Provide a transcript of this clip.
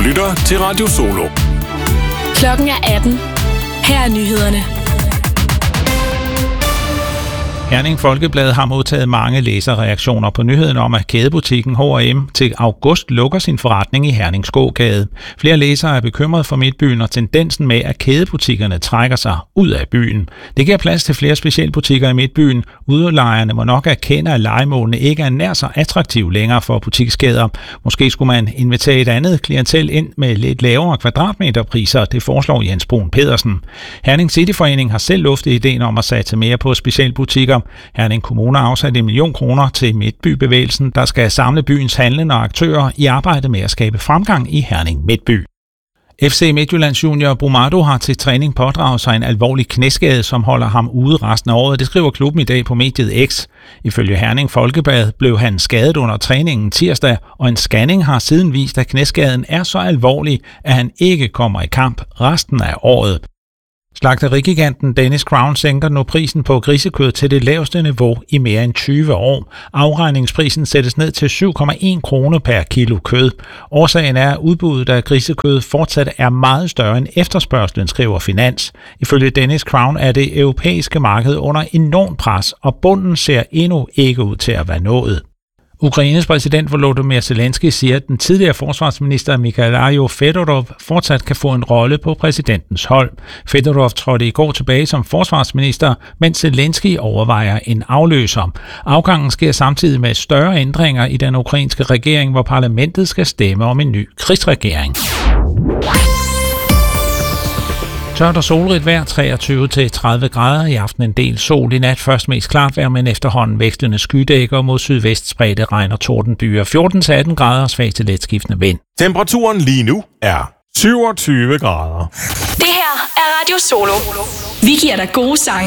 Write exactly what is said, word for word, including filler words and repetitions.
lytter til Radio Solo. Klokken er atten. Her er nyhederne. Herning Folkeblad har modtaget mange læserreaktioner på nyheden om, at kædebutikken H og M til august lukker sin forretning i Hernings gågade. Flere læsere er bekymret for Midtbyen og tendensen med, at kædebutikkerne trækker sig ud af byen. Det giver plads til flere specialbutikker i Midtbyen. Udlejerne må nok erkende, at lejemålene ikke er nær så attraktive længere for butikskæder. Måske skulle man invitere et andet klientel ind med lidt lavere kvadratmeterpriser, det foreslår Jens Brun Pedersen. Herning Cityforening har selv luftet ideen om at satse mere på specialbutikker. Herning Kommune har afsat en million kroner til Midtbybevægelsen, der skal samle byens handlende og aktører i arbejdet med at skabe fremgang i Herning Midtby. F C Midtjyllands junior Brumado har til træning pådraget sig en alvorlig knæskade, som holder ham ude resten af året. Det skriver klubben i dag på mediet X. Ifølge Herning Folkeblad blev han skadet under træningen tirsdag, og en scanning har siden vist, at knæskaden er så alvorlig, at han ikke kommer i kamp resten af året. Slagterigiganten Danish Crown sænker nu prisen på grisekød til det laveste niveau i mere end tyve år. Afregningsprisen sættes ned til syv komma en kroner per kilo kød. Årsagen er, at udbuddet af grisekød fortsat er meget større end efterspørgslen, skriver Finans. Ifølge Danish Crown er det europæiske marked under enorm pres, og bunden ser endnu ikke ud til at være nået. Ukraines præsident Volodymyr Zelensky siger, at den tidligere forsvarsminister Mikhailo Fedorov fortsat kan få en rolle på præsidentens hold. Fedorov trådte i går tilbage som forsvarsminister, mens Zelensky overvejer en afløser. Afgangen sker samtidig med større ændringer i den ukrainske regering, hvor parlamentet skal stemme om en ny krigsregering. Tørt og solrigt vejr, treogtyve til tredive grader. I aften en del sol. I nat først mest klart vejr, men efterhånden vekslende skydækker mod sydvest spredte regn og tordenbyer. fjorten til atten grader og svag til letskiftende vind. Temperaturen lige nu er syvogtyve grader. Det her er Radio Solo. Vi giver dig gode sange.